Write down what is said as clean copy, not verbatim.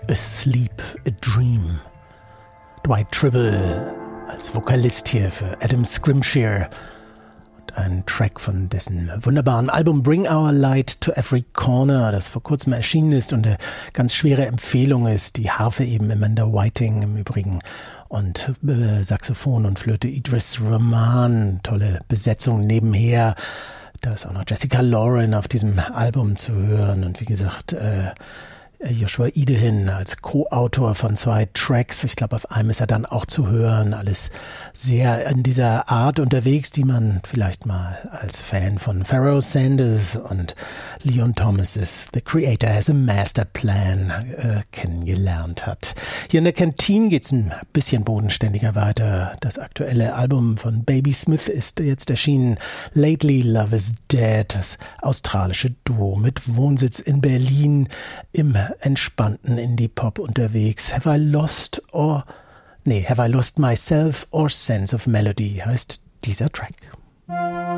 Asleep, a Dream. Dwight Tribble als Vokalist hier für Adam Scrimshire. Und ein Track von dessen wunderbaren Album Bring Our Light to Every Corner, das vor kurzem erschienen ist und eine ganz schwere Empfehlung ist. Die Harfe eben Amanda Whiting im Übrigen und Saxophon und Flöte Idris Rahman. Tolle Besetzung nebenher. Da ist auch noch Jessica Lauren auf diesem Album zu hören und wie gesagt, Joshua Idehin als Co-Autor von 2 Tracks. Ich glaube, auf einem ist er dann auch zu hören. Alles sehr in dieser Art unterwegs, die man vielleicht mal als Fan von Pharoah Sanders und Leon Thomas's The Creator Has a Master Plan kennengelernt hat. Hier in der Kantine geht's ein bisschen bodenständiger weiter. Das aktuelle Album von Baby Smith ist jetzt erschienen. Lately Love is Dead, das australische Duo mit Wohnsitz in Berlin im entspannten Indie-Pop unterwegs. Have I Lost Myself or Sense of Melody heißt dieser Track.